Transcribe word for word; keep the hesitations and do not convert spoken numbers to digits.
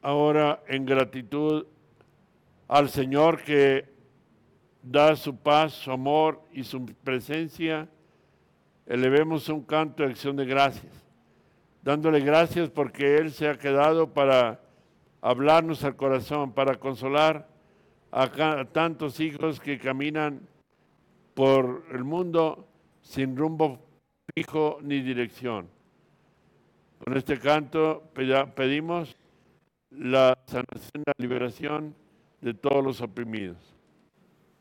ahora en gratitud al Señor que da su paz, su amor y su presencia, elevemos un canto de acción de gracias, dándole gracias porque Él se ha quedado para hablarnos al corazón, para consolar a, a tantos hijos que caminan por el mundo sin rumbo fijo ni dirección. Con este canto pedimos la sanación, la liberación de todos los oprimidos.